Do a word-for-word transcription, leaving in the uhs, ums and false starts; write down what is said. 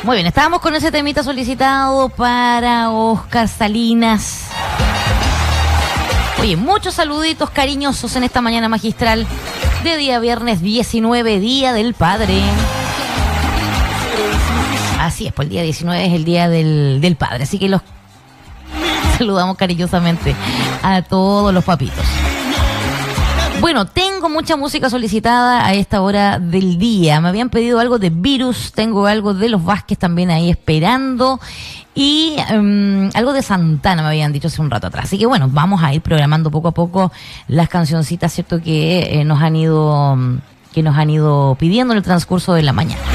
Muy bien, estábamos con ese temita solicitado para Oscar Salinas. Oye, muchos saluditos cariñosos en esta mañana magistral de día viernes diecinueve, Día del Padre. Así es, pues el día diecinueve es el Día del, del Padre, así que los saludamos cariñosamente a todos los papitos. Bueno, tengo mucha música solicitada a esta hora del día. Me habían pedido algo de Virus, tengo algo de Los Vázquez también ahí esperando y um, algo de Santana me habían dicho hace un rato atrás. Así que bueno, vamos a ir programando poco a poco las cancioncitas, ¿cierto? Que eh, nos han ido que nos han ido pidiendo en el transcurso de la mañana.